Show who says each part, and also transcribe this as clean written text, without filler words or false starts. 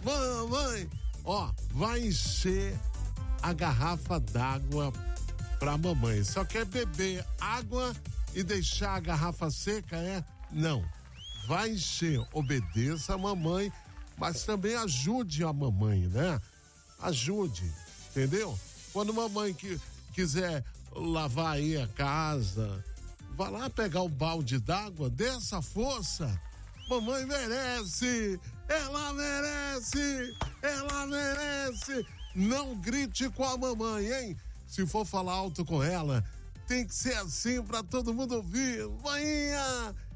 Speaker 1: Mamãe, ó, vai encher a garrafa d'água pra mamãe. Só quer beber água e deixar a garrafa seca, é? Não. Vai encher, obedeça a mamãe, mas também ajude a mamãe, né? Ajude, entendeu? Quando a mamãe quiser lavar aí a casa, vá lá pegar um balde d'água, dê essa força. Mamãe merece, ela merece, ela merece. Não grite com a mamãe, hein? Se for falar alto com ela, tem que ser assim pra todo mundo ouvir. Maninha,